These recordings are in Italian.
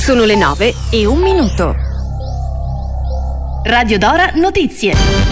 Sono le 9:01. Radio Dora Notizie.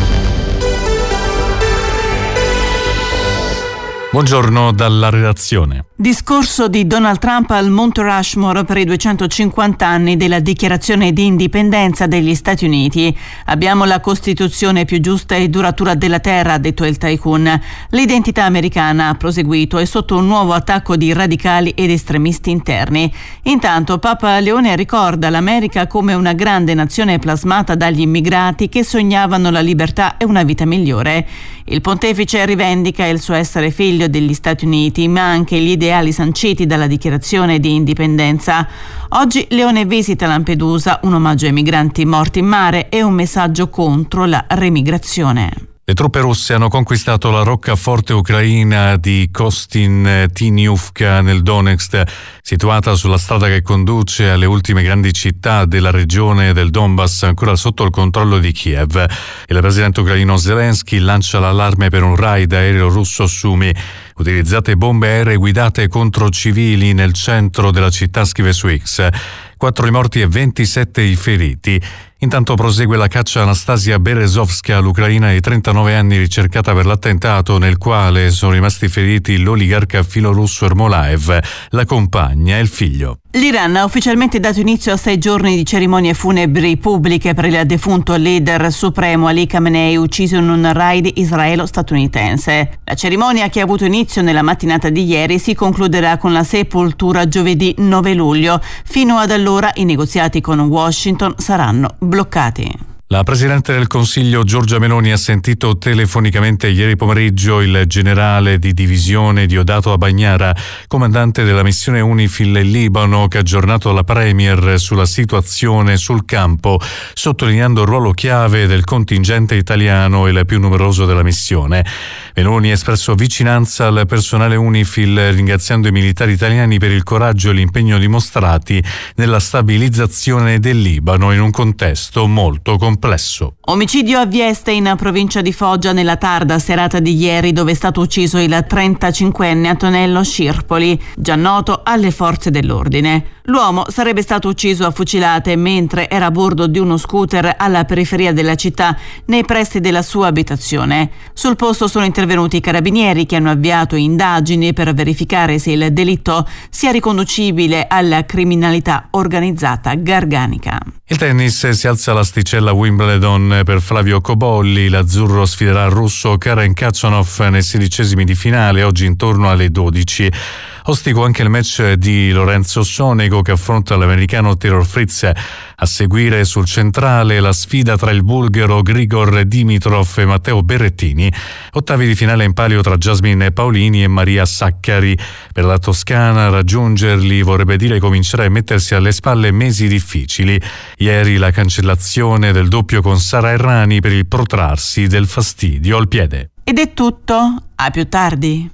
Buongiorno dalla redazione. Discorso di Donald Trump al Monte Rushmore per i 250 anni della dichiarazione di indipendenza degli Stati Uniti. Abbiamo la Costituzione più giusta e duratura della terra, ha detto il tycoon. L'identità americana, ha proseguito, è sotto un nuovo attacco di radicali ed estremisti interni. Intanto Papa Leone ricorda l'America come una grande nazione plasmata dagli immigrati che sognavano la libertà e una vita migliore. Il pontefice rivendica il suo essere figlio degli Stati Uniti, ma anche gli ideali sanciti dalla dichiarazione di indipendenza. Oggi Leone visita Lampedusa, un omaggio ai migranti morti in mare e un messaggio contro la remigrazione. Le truppe russe hanno conquistato la roccaforte ucraina di Kostyantynivka nel Donetsk, situata sulla strada che conduce alle ultime grandi città della regione del Donbass, ancora sotto il controllo di Kiev. Il presidente ucraino Zelensky lancia l'allarme per un raid aereo russo Sumi. Utilizzate bombe aeree guidate contro civili nel centro della città, scrive su X. 4 i morti e 27 i feriti. Intanto prosegue la caccia a Anastasia Berezovska, l'ucraina di 39 anni ricercata per l'attentato nel quale sono rimasti feriti l'oligarca filorusso Ermolaev, la compagna e il figlio. L'Iran ha ufficialmente dato inizio a 6 giorni di cerimonie funebri pubbliche per il defunto leader supremo Ali Khamenei, ucciso in un raid israelo-statunitense. La cerimonia, che ha avuto inizio nella mattinata di ieri, si concluderà con la sepoltura giovedì 9 luglio. Fino ad allora i negoziati con Washington saranno bloccati. La Presidente del Consiglio Giorgia Meloni ha sentito telefonicamente ieri pomeriggio il generale di divisione Diodato Abagnara, comandante della missione UNIFIL in Libano, che ha aggiornato la Premier sulla situazione sul campo, sottolineando il ruolo chiave del contingente italiano, il più numeroso della missione. Meloni ha espresso vicinanza al personale UNIFIL, ringraziando i militari italiani per il coraggio e l'impegno dimostrati nella stabilizzazione del Libano in un contesto molto complesso. Omicidio a Vieste, in provincia di Foggia, nella tarda serata di ieri, dove è stato ucciso il 35enne Antonello Scirpoli, già noto alle forze dell'ordine. L'uomo sarebbe stato ucciso a fucilate mentre era a bordo di uno scooter alla periferia della città, nei pressi della sua abitazione. Sul posto sono intervenuti i carabinieri, che hanno avviato indagini per verificare se il delitto sia riconducibile alla criminalità organizzata garganica. Il tennis, si alza l'asticella Wimbledon per Flavio Cobolli. L'azzurro sfiderà il russo Karen Khachanov nei 16esimi di finale, oggi intorno alle 12. Ostico anche il match di Lorenzo Sonego, che affronta l'americano Taylor Fritz. A seguire sul centrale la sfida tra il bulgaro Grigor Dimitrov e Matteo Berrettini. Ottavi di finale in palio tra Jasmine Paolini e Maria Saccari. Per la toscana raggiungerli vorrebbe dire cominciare a mettersi alle spalle mesi difficili. Ieri la cancellazione del doppio con Sara Errani per il protrarsi del fastidio al piede. Ed è tutto, a più tardi.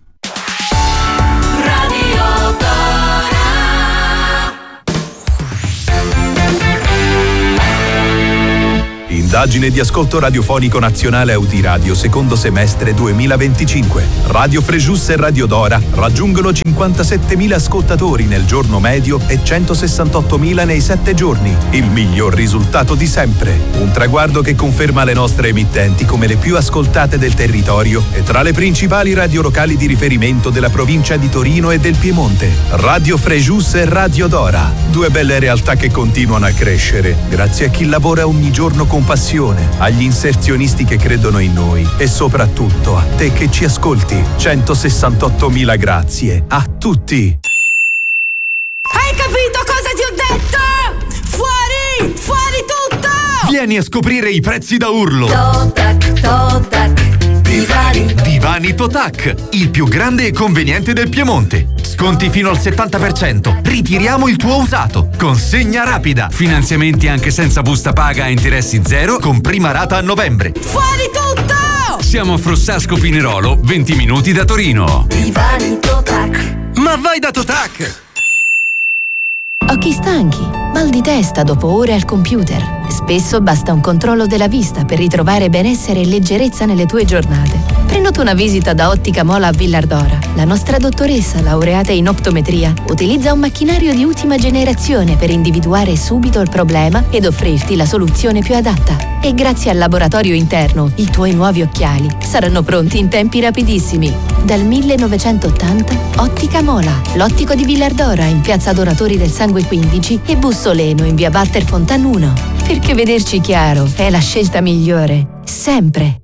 Indagine di ascolto radiofonico nazionale Audiradio secondo semestre 2025. Radio Frejus e Radio Dora raggiungono 57.000 ascoltatori nel giorno medio e 168.000 nei 7 giorni. Il miglior risultato di sempre. Un traguardo che conferma le nostre emittenti come le più ascoltate del territorio e tra le principali radio locali di riferimento della provincia di Torino e del Piemonte. Radio Frejus e Radio Dora. Due belle realtà che continuano a crescere grazie a chi lavora ogni giorno con passione, agli inserzionisti che credono in noi e soprattutto a te che ci ascolti. 168.000 grazie a tutti. Hai capito cosa ti ho detto? Fuori! Fuori tutto! Vieni a scoprire i prezzi da urlo. Totac, Totac, Divani. Divani Totac, il più grande e conveniente del Piemonte. Sconti fino al 70%. Ritiriamo il tuo usato. Consegna rapida. Finanziamenti anche senza busta paga a interessi zero, con prima rata a novembre. Fuori tutto! Siamo a Frossasco Pinerolo, 20 minuti da Torino. Divani Totac. Ma vai da Totac! Occhi stanchi, mal di testa dopo ore al computer. Spesso basta un controllo della vista per ritrovare benessere e leggerezza nelle tue giornate. Prenota una visita da Ottica Mola a Villardora. La nostra dottoressa, laureata in optometria, utilizza un macchinario di ultima generazione per individuare subito il problema ed offrirti la soluzione più adatta. E grazie al laboratorio interno, i tuoi nuovi occhiali saranno pronti in tempi rapidissimi. Dal 1980, Ottica Mola, l'ottico di Villardora in piazza Adoratori del Sangue 15 e Bussoleno in via Walter Fontan 1. Perché vederci chiaro è la scelta migliore, sempre.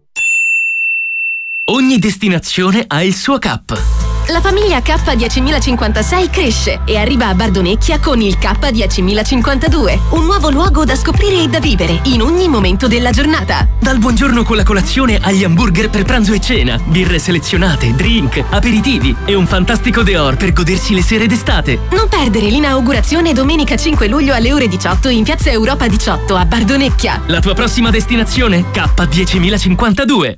Ogni destinazione ha il suo CAP. La famiglia K10056 cresce e arriva a Bardonecchia con il K10052, un nuovo luogo da scoprire e da vivere in ogni momento della giornata. Dal buongiorno con la colazione agli hamburger per pranzo e cena, birre selezionate, drink, aperitivi e un fantastico dehors per godersi le sere d'estate. Non perdere l'inaugurazione domenica 5 luglio alle ore 18 in Piazza Europa 18 a Bardonecchia. La tua prossima destinazione K10052.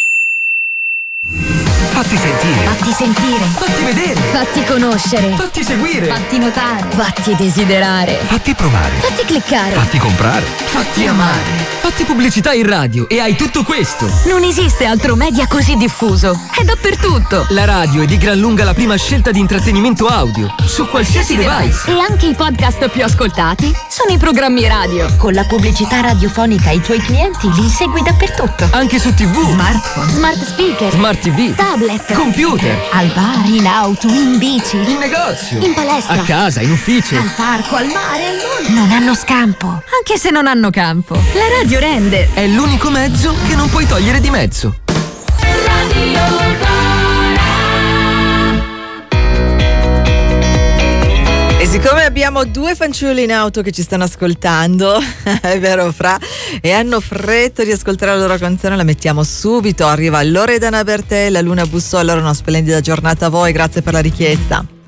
Fatti sentire. Fatti sentire. Fatti vedere. Fatti conoscere. Fatti seguire. Fatti notare. Fatti desiderare. Fatti provare. Fatti cliccare. Fatti comprare. Fatti amare. Fatti pubblicità in radio e hai tutto questo. Non esiste altro media così diffuso. È dappertutto. La radio è di gran lunga la prima scelta di intrattenimento audio su qualsiasi device. E anche i podcast più ascoltati sono i programmi radio. Con la pubblicità radiofonica ai tuoi clienti li segui dappertutto. Anche su TV, smartphone, smart speaker, smart TV, tablet, computer, al bar, in auto, in bici, in negozio, in palestra, a casa, in ufficio, al parco, al mare, al mondo. Non hanno scampo, anche se non hanno campo. La radio rende. È l'unico mezzo che non puoi togliere di mezzo. E siccome abbiamo due fanciulli in auto che ci stanno ascoltando, è vero Fra, e hanno fretta di ascoltare la loro canzone, la mettiamo subito. Arriva Loredana Bertè, la Luna bussò. Allora una splendida giornata a voi, grazie per la richiesta.